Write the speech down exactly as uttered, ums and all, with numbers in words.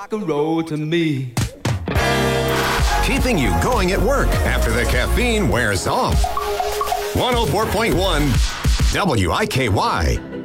Rock and roll to me. Keeping you going at work after the caffeine wears off. one oh four point one W I K Y.